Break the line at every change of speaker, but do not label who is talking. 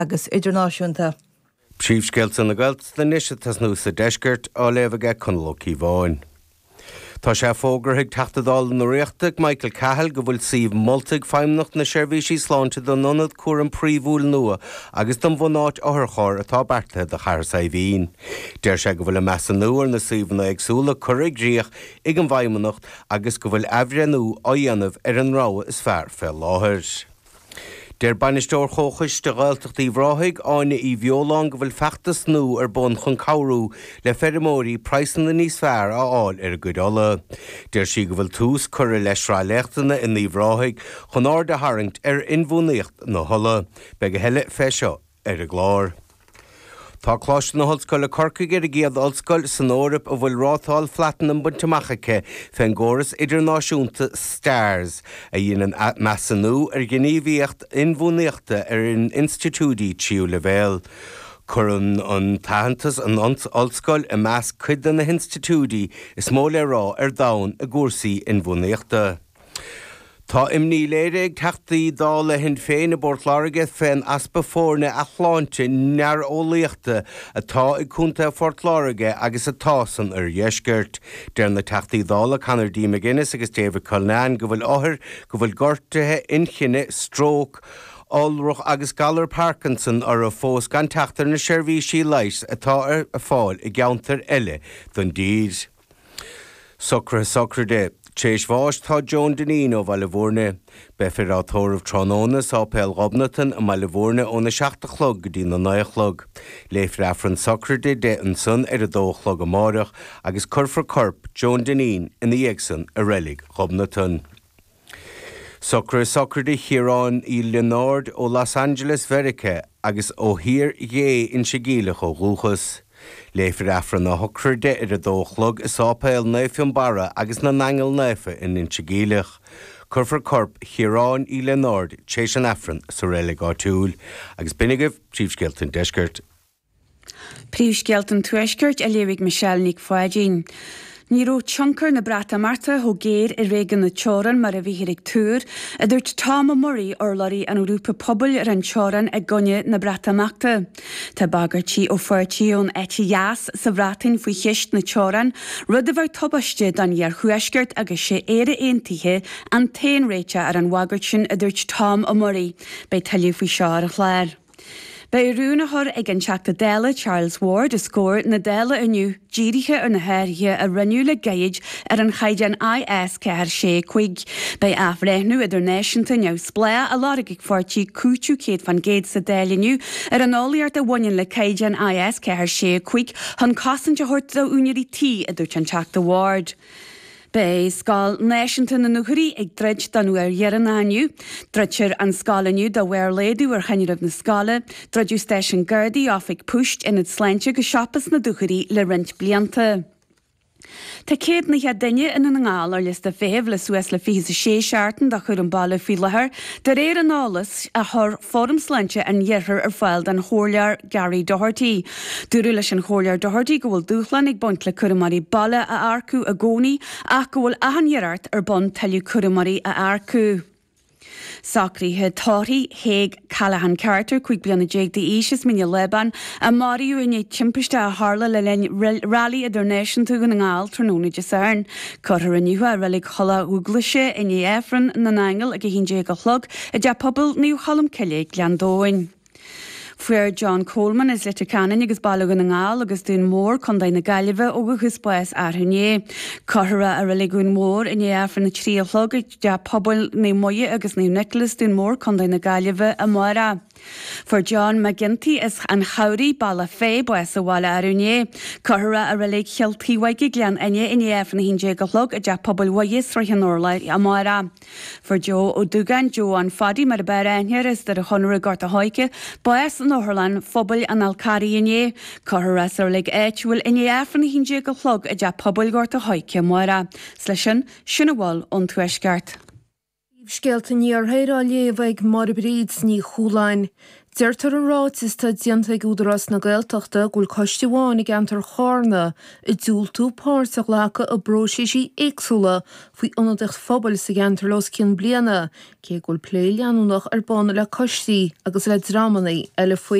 agus idirnáisiúnta.
Príomhscéalta na Gaeltachta níos tas nó sa deisceart á léimhige chun Loki Bháin. Tá sé fógrathaigh teachtadáil na riachtaigh Michael Cahill go bhfuil suíomh moltaigh feimneacht na seirbhísí sláinte don nonad cuaireann príomhúil nua agus don bhunáit áthchár atá bertha de char sa bhín. Deir sé go bhfuil a measa nuair na suíomhanna agsúla chuirigh dríoch ag an bhaimimeacht agus go bhfuil ehreanú á dhéanamh ar an ráha is fearr fel láthir. Der banisteoir chóchais de Gaeltachtaí bhráthig áine í bheolán go bhfuil feachtas nó ar bun chun cabhrú le ferrimóí prasan na níos fearr á áil ar a gcuideála. Der sí go bhfuil tús chuir leis rá leachtainna in ní bhráthig chun áir de harangt ar inmhúnaíocht nó thola, beag a heile feisio ar a glár. Tá cláiste na hallscoil a Corcaigh ar a géad allscoil san Eorp a bhfuil rátáil fleatan an buntamachaice fan gcóras idirnáisiúnta STARS a dhéanaan measanú ar gníomhaíocht inmhúnaíochta ar an institúdí tríú le bhéal. Curann an tahantas an allscoil a meas cuidan na institúdí is mó le rá ar domhan a gcúrsaí inmhúnaíochta. Tá imní léire ag teachtaí dála hin féin a Bortláirge féin aspa fórne a chláinte near ólaíochta atá ag cúnta Fortláirge agus a tásan ar dheisceart. Deir na teachtaí dála Conor D. McGuinness agus David Cullinane go bhfuil áthir go bhfuil gortathe inchinne stroke Allruch agus galar Parkinson ar a fós gan teachtar na seirbhísí leis atá ar a fáil i gceantar eile don dír. Socra de. Téis bháis tá Joan Deneen ó Bhailbhórne, befir átóramh Trónónas á Péal Ghobnatan a Bhailbhórne ó na 7 chlog go dtí na 9 chlog. Léifir affran Socraide de an son ar a 2 chlog amárach agus curfar corp Joan Deneen in the Exon a Relic Ghobnatan. Socraide Chiarán í Leonard ó Los Angeles Verica agus ó hir dhé in Sigílach ó Rúchas. Léifir affran na thucr de ar a 2 chlog is ápéil néifim bara agus na nangel néife in Sigílach. Curfar corp Chiarán í Leonard téis an affran sa Relic áitiúil agus binigah príomhscéalta deisceart.
Príomhscéalta tuaisceart a léirigh Michelle Nic Fáidín. Ní ró tioncar na Brata Marta ho géir I régan na teoran mar a bhíhirig túr, a dúirt Táma Murray orlarí an grúpa pobl ar an teoran ag gonne na Brata Marta. Tá bagartí ó fuirtí ón eti jas sa bhratain faoi cheist na teoran, rud a bhar tobaiste don dhear chuaisceart agus sé éire aontaithe an tain réite ar an wagart sin a dúirt Táma Murray, bei tailiú faoi seo ar a chléir. Bei rúnathir ag an teachta déile Charles Ward is scóir na déile aniu dírithe ar na háirithe a rinneú le gaiid ar an chaidean IS ceithir sé chuig. Bei afréithnú idirnáisiúnta neu splea a láraigh fortí cútú céad fan géad sa déileniu ar an óliart a bhain le chaidean IS ceithir sé chuig chun cosanta hort a únirí tí a dúirt an teachta Ward. Bei scáil náisiúnta na nuachtaí ag dreid danú ar dhearan aniu, dreidtear an scáilaniu do bhhair léadú ar chainireh na scála, dreidú stéis an gardaí áf ag púist inad sláinte go seapas na dúchaí le rint blianta. Tá céad na head duine in an ngáil ar lista féh le suas le fi a sé seaartan da chur an balla fi lethir, de réir an álas a thur fóm sláinte an dhearthar ar fáil den chóirlear Gary Doherty. Dúrú leis an chóirlear Doherty go bhfuil dúchlan ag bunt le cuireamarí balla a arcú a gcónaí ach go bhfuil ahanhearart ar bon tailiú cuireamarí a arcú. Sacríthe Táthí Haig Callahan Carter chuig bliana déag de Ísis Míne Leban a Mariú in timpiste a Harla le lein rally idirnáisiúnta go na ngáil tróna de Sairn. Cothar aniu a relic chola úglaise in éfran na angel a go hín déag a chlog a de pobl níú chalam ceile Glandóin. Fuair John Coleman is litircanan agus bailgan na ngáil agus dún mór chundaid na gaiileh ó go chuspáis airthné. Cothra a riligún mór in éafran na tríolog de pobl ní moie agus ní Nicholas dún mór chundaid na gaiileh a mara. For John McGinty is an chaurí balla fé bues a bhála arúné. Cothra a rilig cheiltíhaige glean aine in éafran na hín déag a chlog a de pobl waíos ra an orla a mara. For Joe ó Dugan Joe an fadi mar a beire ainhear is de a chunra gart a haike, bues an Norlan phobal an alcari iné, Cothra sarlig éitúil in éafran na hín déag a chlog a de pobl gart a haike mara. Sleisin sinna bháil ón tuaisceart.
Skelta níor héir a léomh ag mar bríd ní chúláin.
Deirtar an ráit is tá dianta údarras na Gaeltachta gúil coistíháin i gantar chárna I dúltú páirteach lecha a bróisí éagsúla faoi ionadacht phobal sa gantar los cin bliana, cé gúil plé leanúnach ar bána le coistí agus le drámanaí eile faoi